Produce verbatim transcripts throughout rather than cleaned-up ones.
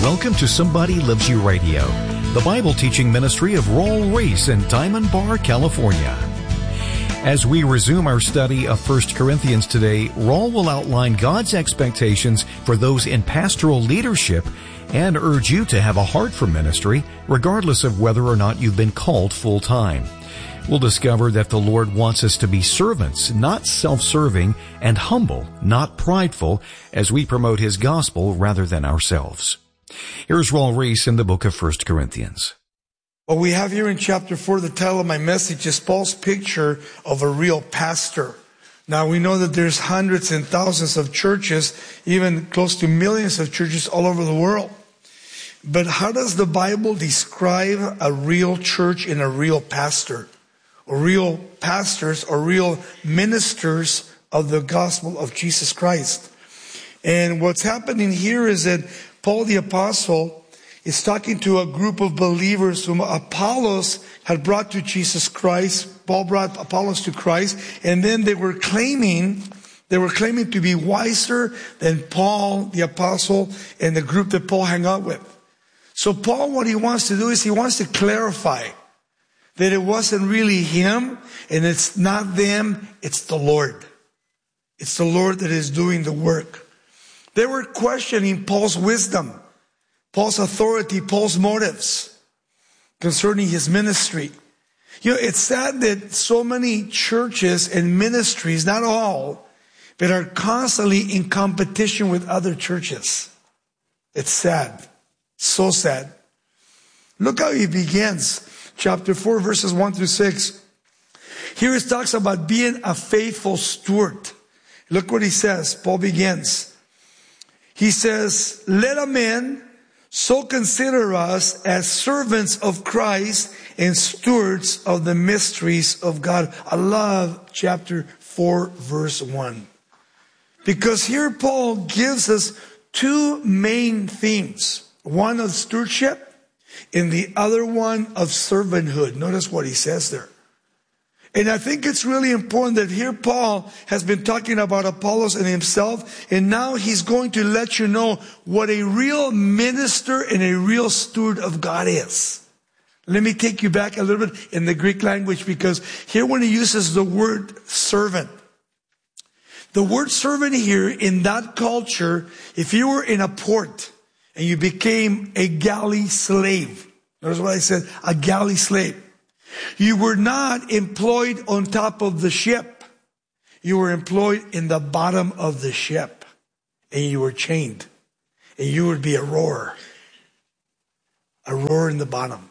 Welcome to Somebody Loves You Radio, the Bible teaching ministry of Raul Ries in Diamond Bar, California. As we resume our study of First Corinthians today, Raul will outline God's expectations for those in pastoral leadership and urge you to have a heart for ministry, regardless of whether or not you've been called full-time. We'll discover that the Lord wants us to be servants, not self-serving, and humble, not prideful, as we promote His gospel rather than ourselves. Here's Raul Ries in the book of First Corinthians. What we have here in chapter four, the title of my message is Paul's picture of a real pastor. Now we know that there's hundreds and thousands of churches, even close to millions of churches all over the world. But how does the Bible describe a real church and a real pastor? Or real pastors or real ministers of the gospel of Jesus Christ? And what's happening here is that Paul the Apostle is talking to a group of believers whom Apollos had brought to Jesus Christ. Paul brought Apollos to Christ, and then they were claiming, they were claiming to be wiser than Paul the Apostle and the group that Paul hung out with. So Paul, what he wants to do is he wants to clarify that it wasn't really him, and it's not them, it's the Lord. It's the Lord that is doing the work. They were questioning Paul's wisdom, Paul's authority, Paul's motives concerning his ministry. You know, it's sad that so many churches and ministries, not all, but are constantly in competition with other churches. It's sad. So sad. Look how he begins. Chapter four, verses one through six. Here it talks about being a faithful steward. Look what he says. Paul begins. He says, let a man so consider us as servants of Christ and stewards of the mysteries of God. I love chapter four, verse one. Because here Paul gives us two main themes. One of stewardship and the other one of servanthood. Notice what he says there. And I think it's really important that here Paul has been talking about Apollos and himself, and now he's going to let you know what a real minister and a real steward of God is. Let me take you back a little bit in the Greek language, because here when he uses the word servant, the word servant here in that culture, if you were in a port and you became a galley slave, notice what I said, a galley slave. You were not employed on top of the ship. You were employed in the bottom of the ship. And you were chained. And you would be a rower. A rower in the bottom.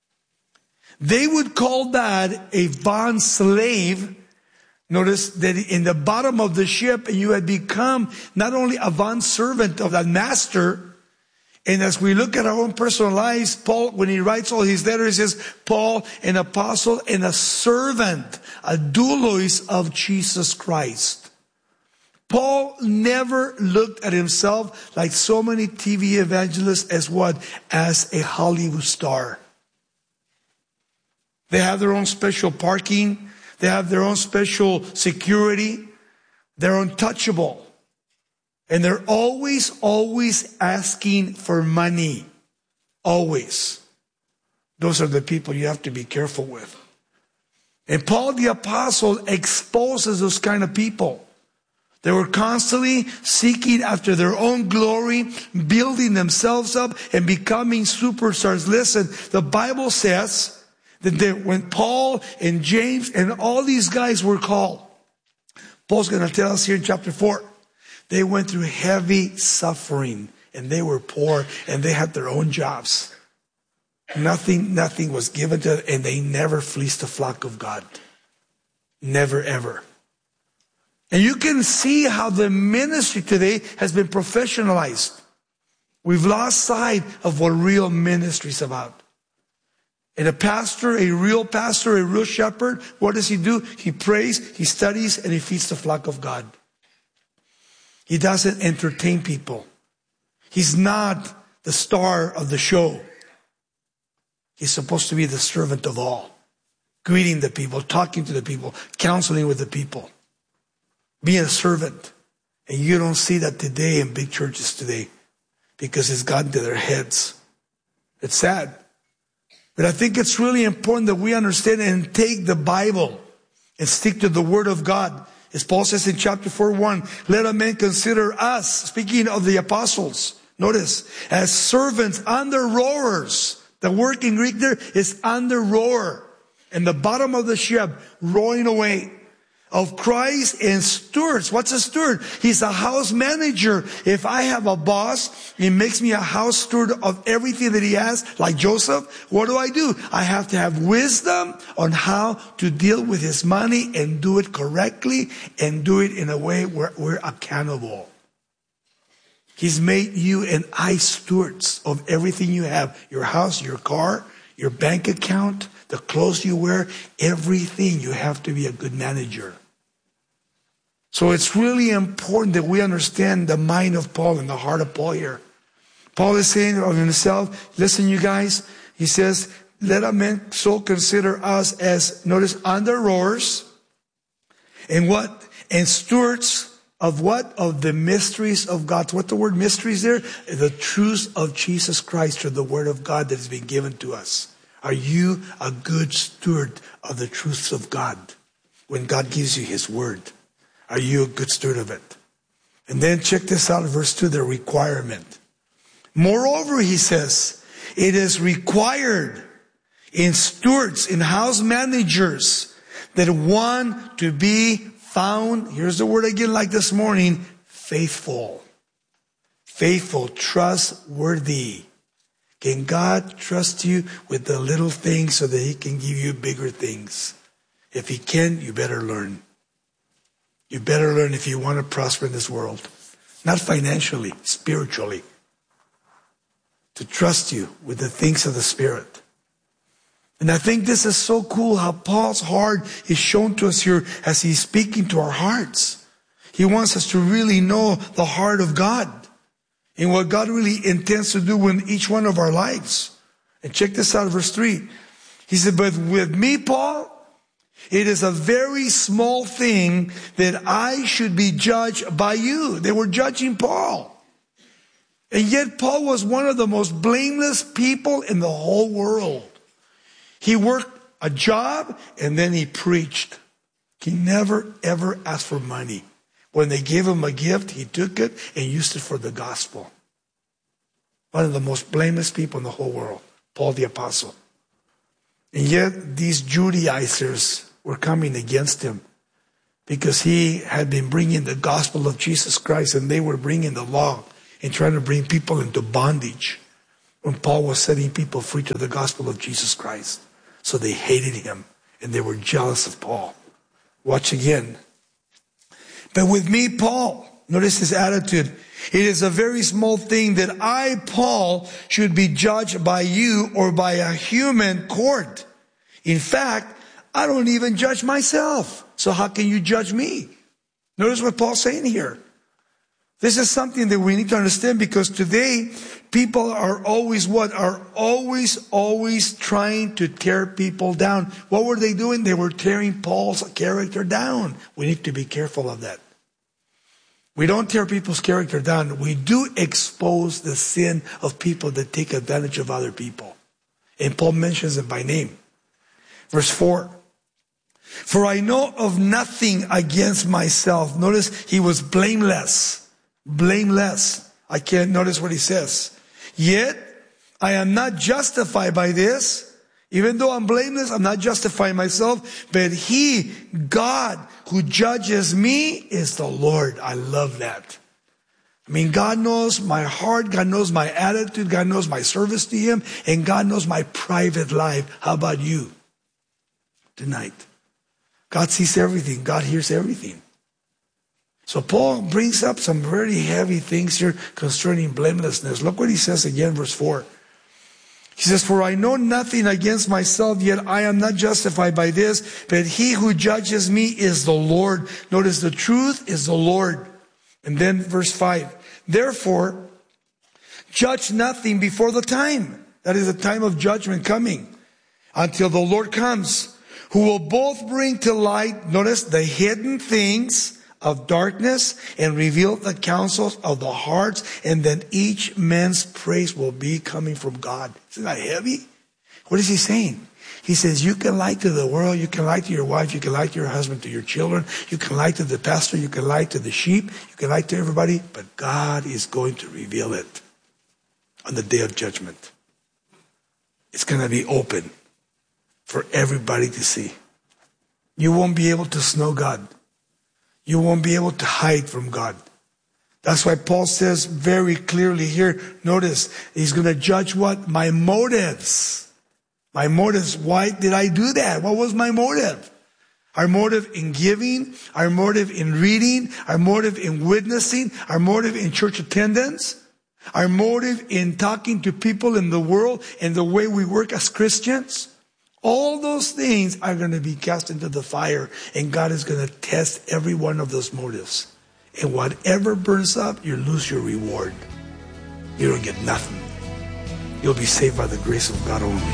They would call that a bond slave. Notice that in the bottom of the ship, and you had become not only a bond servant of that master. And as we look at our own personal lives, Paul, when he writes all his letters, he says, Paul, an apostle and a servant, a doulos of Jesus Christ. Paul never looked at himself like so many T V evangelists as what? As a Hollywood star. They have their own special parking. They have their own special security. They're untouchable. And they're always, always asking for money. Always. Those are the people you have to be careful with. And Paul the Apostle exposes those kind of people. They were constantly seeking after their own glory, building themselves up and becoming superstars. Listen, the Bible says that they, when Paul and James and all these guys were called, Paul's going to tell us here in chapter four, they went through heavy suffering, and they were poor, and they had their own jobs. Nothing, nothing was given to them, and they never fleeced a flock of God. Never, ever. And you can see how the ministry today has been professionalized. We've lost sight of what real ministry is about. And a pastor, a real pastor, a real shepherd, what does he do? He prays, he studies, and he feeds the flock of God. He doesn't entertain people. He's not the star of the show. He's supposed to be the servant of all. Greeting the people, talking to the people, counseling with the people. Being a servant. And you don't see that today in big churches today. because it's gotten to their heads. It's sad. But I think it's really important that we understand and take the Bible and stick to the Word of God. As Paul says in chapter four, one, let a man consider us, speaking of the apostles, notice, as servants under rowers. The word in Greek there is under rower. In the bottom of the ship, rowing away. Of Christ and stewards. What's a steward? He's a house manager. If I have a boss, he makes me a house steward of everything that he has, like Joseph. What do I do? I have to have wisdom on how to deal with his money and do it correctly and do it in a way where we're accountable. He's made you and I stewards of everything you have. Your house, your car, your bank account, the clothes you wear, everything. You have to be a good manager. So it's really important that we understand the mind of Paul and the heart of Paul here. Paul is saying of himself, listen you guys, he says, let a man so consider us as, notice, under rowers, and what? And stewards of what? Of the mysteries of God. What the word mysteries there? The truths of Jesus Christ, or the word of God that has been given to us. Are you a good steward of the truths of God? When God gives you his word, are you a good steward of it? And then check this out in verse two, the requirement. Moreover, he says, it is required in stewards, in house managers, that one to be found, here's the word again like this morning, faithful. Faithful, trustworthy. Can God trust you with the little things so that he can give you bigger things? If he can, you better learn. You better learn if you want to prosper in this world. Not financially, spiritually. To trust you with the things of the Spirit. And I think this is so cool how Paul's heart is shown to us here as he's speaking to our hearts. He wants us to really know the heart of God. And what God really intends to do in each one of our lives. And check this out, verse three. He said, but with me, Paul, it is a very small thing that I should be judged by you. They were judging Paul. And yet Paul was one of the most blameless people in the whole world. He worked a job and then he preached. He never ever asked for money. When they gave him a gift, he took it and used it for the gospel. One of the most blameless people in the whole world, Paul the Apostle. And yet these Judaizers were coming against him because he had been bringing the gospel of Jesus Christ, and they were bringing the law and trying to bring people into bondage when Paul was setting people free to the gospel of Jesus Christ. So they hated him and they were jealous of Paul. Watch again. But with me, Paul, notice his attitude. It is a very small thing that I, Paul, should be judged by you or by a human court. In fact, I don't even judge myself. So how can you judge me? Notice what Paul's saying here. This is something that we need to understand, because today people are always what? Are always, always trying to tear people down. What were they doing? They were tearing Paul's character down. We need to be careful of that. We don't tear people's character down. We do expose the sin of people that take advantage of other people. And Paul mentions it by name. Verse four. For I know of nothing against myself. Notice he was blameless. Blameless. I can't notice what he says. Yet I am not justified by this. Even though I'm blameless, I'm not justifying myself. But he, God, who judges me is the Lord. I love that. I mean, God knows my heart. God knows my attitude. God knows my service to him. And God knows my private life. How about you tonight? God sees everything. God hears everything. So Paul brings up some very heavy things here concerning blamelessness. Look what he says again, verse four. He says, for I know nothing against myself, yet I am not justified by this, but he who judges me is the Lord. Notice the truth is the Lord. And then verse five, therefore, judge nothing before the time. That is the time of judgment coming, until the Lord comes, who will both bring to light, notice, the hidden things of darkness and reveal the counsels of the hearts, and then each man's praise will be coming from God. Isn't that heavy? What is he saying? He says, you can lie to the world, you can lie to your wife, you can lie to your husband, to your children, you can lie to the pastor, you can lie to the sheep, you can lie to everybody, but God is going to reveal it on the day of judgment. It's going to be open for everybody to see. You won't be able to snow God. You won't be able to hide from God. That's why Paul says very clearly here, notice, he's going to judge what? My motives. My motives. Why did I do that? What was my motive? Our motive in giving, our motive in reading, our motive in witnessing, our motive in church attendance, our motive in talking to people in the world and the way we work as Christians. All those things are going to be cast into the fire, and God is going to test every one of those motives. And whatever burns up, you lose your reward. You don't get nothing. You'll be saved by the grace of God only.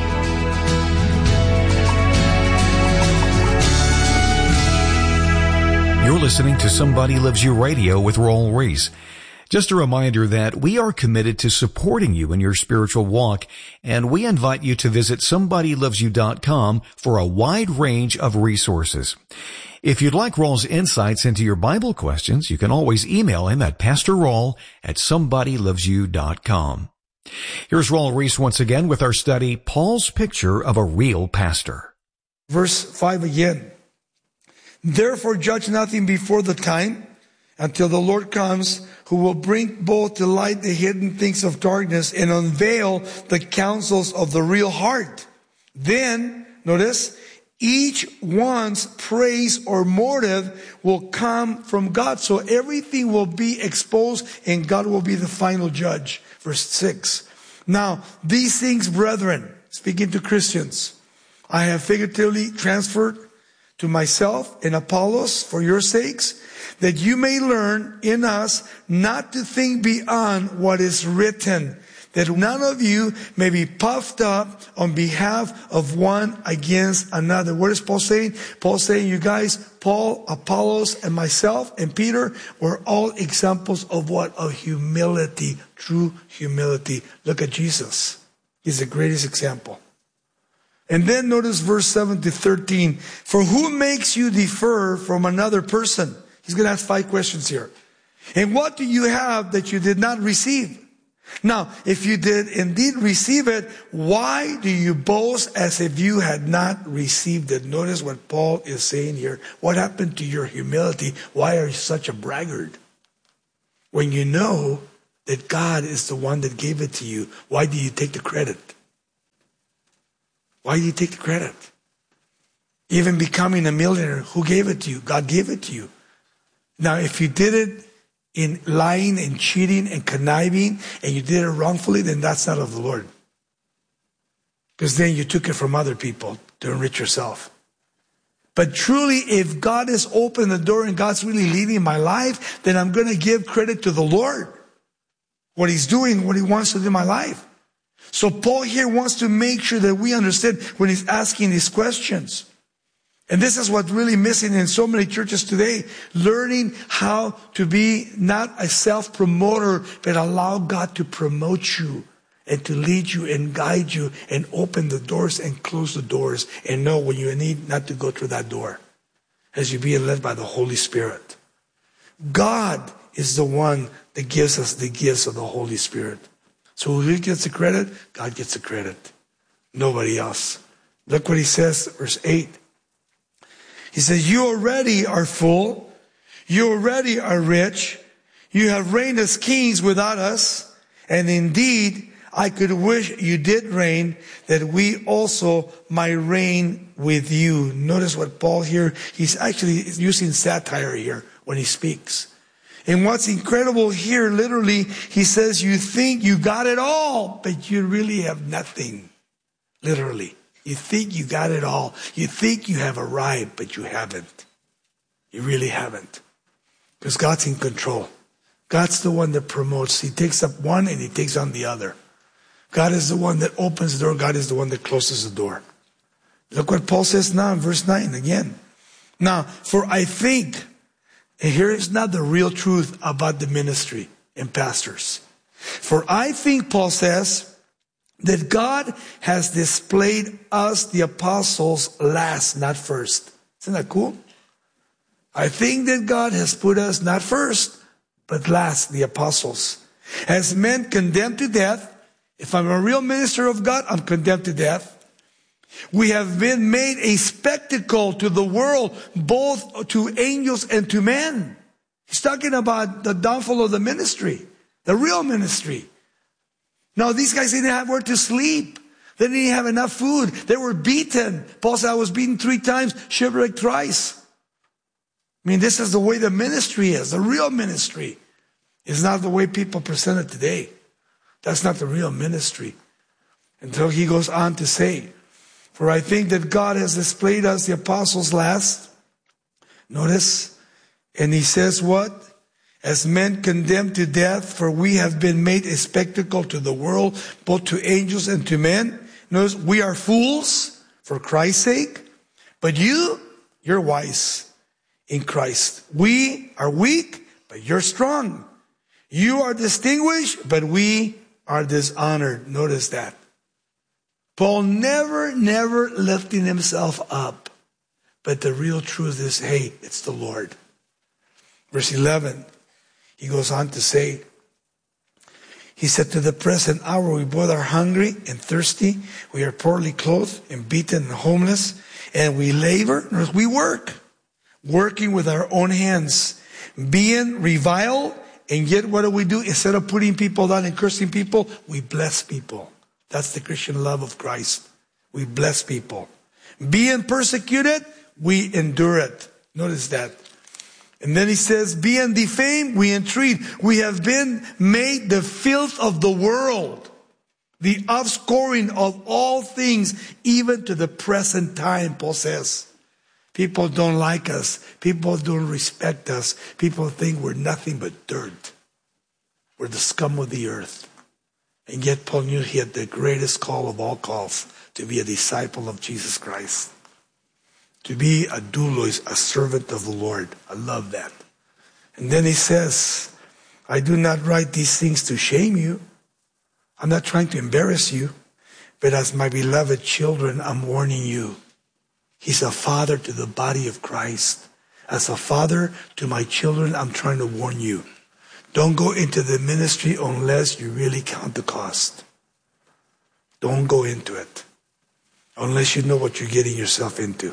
You're listening to Somebody Loves You Radio with Raul Ries. Just a reminder that we are committed to supporting you in your spiritual walk, and we invite you to visit somebody loves you dot com for a wide range of resources. If you'd like Raul's insights into your Bible questions, you can always email him at pastor raul at somebody loves you dot com. Here's Raul Ries once again with our study, Paul's Picture of a Real Pastor. Verse five again. Therefore judge nothing before the time, until the Lord comes, who will bring both to light the hidden things of darkness and unveil the counsels of the real heart. Then, notice, each one's praise or motive will come from God. So everything will be exposed and God will be the final judge. Verse six. Now, these things, brethren, speaking to Christians, I have figuratively transferred to myself and Apollos for your sakes, that you may learn in us not to think beyond what is written, that none of you may be puffed up on behalf of one against another. What is Paul saying? Paul saying, you guys, Paul, Apollos, and myself, and Peter were all examples of what? Of humility, true humility. Look at Jesus. He's the greatest example. And then notice verse seven to thirteen. For who makes you differ from another person? He's going to ask five questions here. And what do you have that you did not receive? Now, if you did indeed receive it, why do you boast as if you had not received it? Notice what Paul is saying here. What happened to your humility? Why are you such a braggart? When you know that God is the one that gave it to you, why do you take the credit? Why do you take the credit? Even becoming a millionaire, who gave it to you? God gave it to you. Now, if you did it in lying and cheating and conniving, and you did it wrongfully, then that's not of the Lord. Because then you took it from other people to enrich yourself. But truly, if God has opened the door and God's really leading my life, then I'm going to give credit to the Lord. What He's doing, what He wants to do in my life. So Paul here wants to make sure that we understand when he's asking these questions. And this is what's really missing in so many churches today. Learning how to be not a self-promoter, but allow God to promote you and to lead you and guide you and open the doors and close the doors and know when you need not to go through that door as you're being led by the Holy Spirit. God is the one that gives us the gifts of the Holy Spirit. So who gets the credit? God gets the credit. Nobody else. Look what he says, verse eight. He says, you already are full. You already are rich. You have reigned as kings without us. And indeed, I could wish you did reign, that we also might reign with you. Notice what Paul here, he's actually using satire here when he speaks. And what's incredible here, literally, he says, you think you got it all, but you really have nothing. Literally. You think you got it all. You think you have arrived, but you haven't. You really haven't. Because God's in control. God's the one that promotes. He takes up one and He takes on the other. God is the one that opens the door. God is the one that closes the door. Look what Paul says now in verse nine again. Now, for I think And here is not the real truth about the ministry and pastors. For I think, Paul says, that God has displayed us, the apostles, last, not first. Isn't that cool? I think that God has put us not first, but last, the apostles. As men condemned to death, if I'm a real minister of God, I'm condemned to death. We have been made a spectacle to the world, both to angels and to men. He's talking about the downfall of the ministry, the real ministry. Now, these guys didn't have where to sleep. They didn't have enough food. They were beaten. Paul said, I was beaten three times, shipwrecked thrice. I mean, this is the way the ministry is, the real ministry. It's not the way people present it today. That's not the real ministry. Until he goes on to say, for I think that God has displayed us, the apostles, last. Notice, and he says what? As men condemned to death, for we have been made a spectacle to the world, both to angels and to men. Notice, we are fools for Christ's sake, but you, you're wise in Christ. We are weak, but you're strong. You are distinguished, but we are dishonored. Notice that. Paul never, never lifting himself up. But the real truth is, hey, it's the Lord. Verse eleven, he goes on to say, he said, to the present hour we both are hungry and thirsty. We are poorly clothed and beaten and homeless. And we labor, we work, working with our own hands, being reviled. And yet what do we do? Instead of putting people down and cursing people, we bless people. That's the Christian love of Christ. We bless people. Being persecuted, we endure it. Notice that. And then he says, being defamed, we entreat. We have been made the filth of the world, the offscoring of all things, even to the present time, Paul says. People don't like us. People don't respect us. People think we're nothing but dirt. We're the scum of the earth. And yet Paul knew he had the greatest call of all calls, to be a disciple of Jesus Christ. To be a doulos, a servant of the Lord. I love that. And then he says, I do not write these things to shame you. I'm not trying to embarrass you. But as my beloved children, I'm warning you. He's a father to the body of Christ. As a father to my children, I'm trying to warn you. Don't go into the ministry unless you really count the cost. Don't go into it unless you know what you're getting yourself into.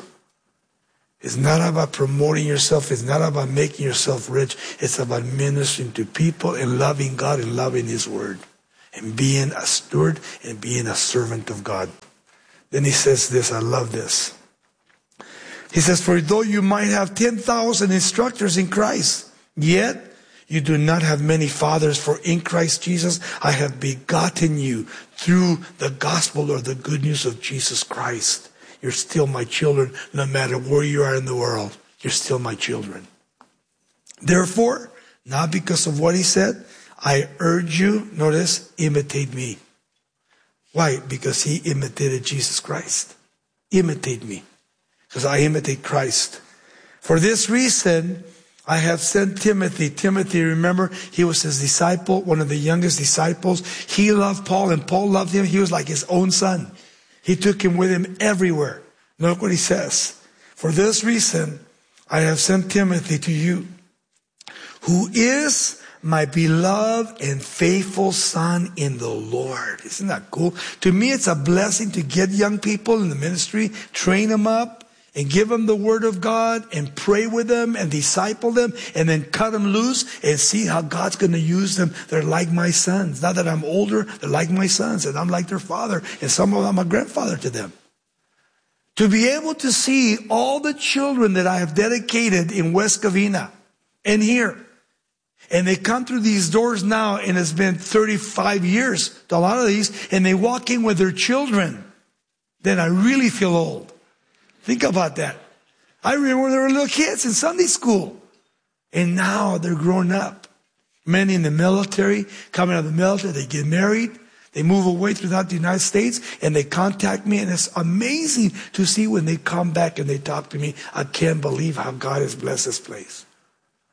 It's not about promoting yourself. It's not about making yourself rich. It's about ministering to people and loving God and loving His Word and being a steward and being a servant of God. Then he says this, I love this. He says, for though you might have ten thousand instructors in Christ, yet you do not have many fathers, for in Christ Jesus I have begotten you through the gospel or the good news of Jesus Christ. You're still my children, no matter where you are in the world. You're still my children. Therefore, not because of what he said, I urge you, notice, imitate me. Why? Because he imitated Jesus Christ. Imitate me. Because I imitate Christ. For this reason, I have sent Timothy. Timothy, remember, he was his disciple, one of the youngest disciples. He loved Paul and Paul loved him. He was like his own son. He took him with him everywhere. Look what he says. For this reason, I have sent Timothy to you, who is my beloved and faithful son in the Lord. Isn't that cool? To me, it's a blessing to get young people in the ministry, train them up, and give them the word of God, and pray with them, and disciple them, and then cut them loose, and see how God's going to use them. They're like my sons. Now that I'm older, they're like my sons, and I'm like their father, and some of them I'm a grandfather to them. To be able to see all the children that I have dedicated in West Covina, and here, and they come through these doors now, and it's been thirty-five years to a lot of these, and they walk in with their children, then I really feel old. Think about that. I remember when they were little kids in Sunday school. And now they're grown up. Many in the military, coming out of the military, they get married. They move away throughout the United States and they contact me. And it's amazing to see when they come back and they talk to me. I can't believe how God has blessed this place.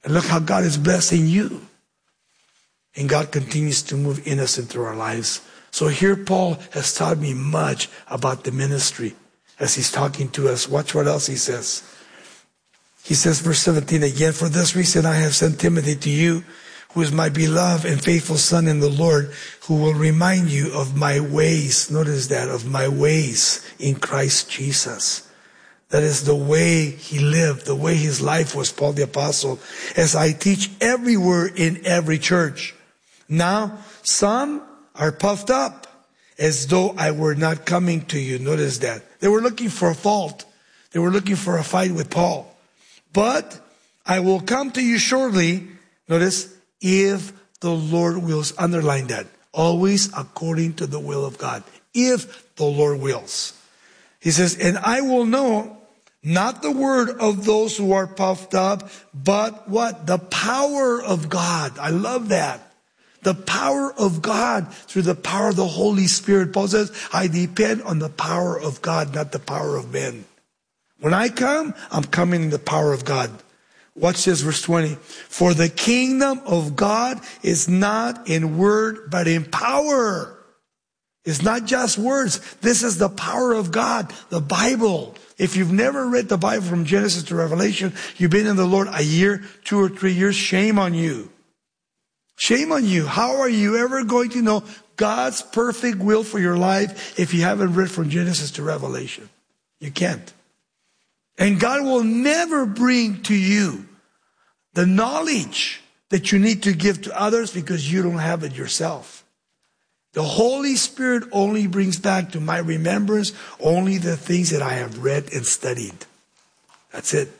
And look how God is blessing you. And God continues to move in us and through our lives. So here Paul has taught me much about the ministry as he's talking to us. Watch what else he says. He says, verse seventeen again, for this reason I have sent Timothy to you, who is my beloved and faithful son in the Lord, who will remind you of my ways. Notice that, of my ways in Christ Jesus. That is the way he lived, the way his life was, Paul the Apostle, as I teach everywhere in every church. Now, some are puffed up as though I were not coming to you. Notice that. They were looking for a fault. They were looking for a fight with Paul. But I will come to you shortly. Notice, if the Lord wills. Underline that. Always according to the will of God. If the Lord wills. He says, and I will know not the word of those who are puffed up, but what? The power of God. I love that. The power of God through the power of the Holy Spirit. Paul says, I depend on the power of God, not the power of men. When I come, I'm coming in the power of God. Watch this, verse twenty. For the kingdom of God is not in word, but in power. It's not just words. This is the power of God, the Bible. If you've never read the Bible from Genesis to Revelation, you've been in the Lord a year, two or three years, shame on you. Shame on you. How are you ever going to know God's perfect will for your life if you haven't read from Genesis to Revelation? You can't. And God will never bring to you the knowledge that you need to give to others because you don't have it yourself. The Holy Spirit only brings back to my remembrance only the things that I have read and studied. That's it.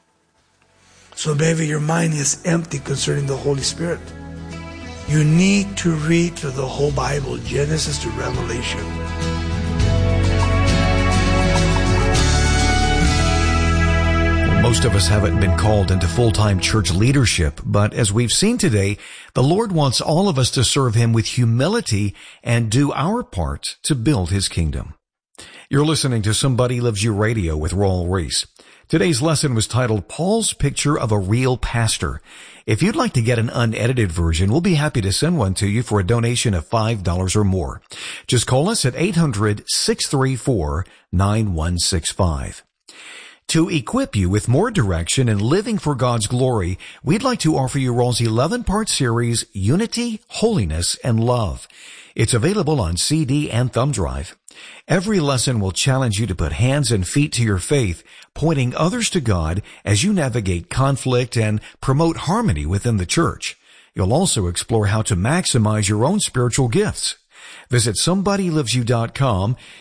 So maybe your mind is empty concerning the Holy Spirit. You need to read through the whole Bible, Genesis to Revelation. Most of us haven't been called into full-time church leadership, but as we've seen today, the Lord wants all of us to serve Him with humility and do our part to build His kingdom. You're listening to Somebody Loves You Radio with Raul Ries. Today's lesson was titled Paul's Picture of a Real Pastor. If you'd like to get an unedited version, we'll be happy to send one to you for a donation of five dollars or more. Just call us at eight hundred, six three four, nine one six five. To equip you with more direction and living for God's glory, we'd like to offer you Raul's eleven-part series, Unity, Holiness, and Love. It's available on C D and thumb drive. Every lesson will challenge you to put hands and feet to your faith, pointing others to God as you navigate conflict and promote harmony within the church. You'll also explore how to maximize your own spiritual gifts. Visit somebody lives you dot com